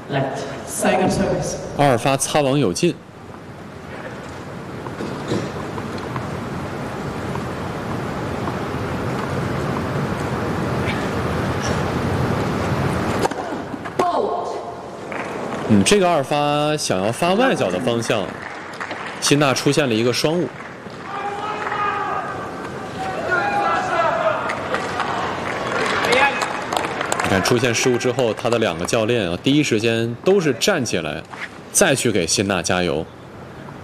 Left. Setting up service. 阿尔法擦网有进。这个阿尔法想要发外角的方向，辛纳出现了一个双误。你看出现失误之后，他的2个教练啊，第一时间都是站起来，再去给辛纳加油。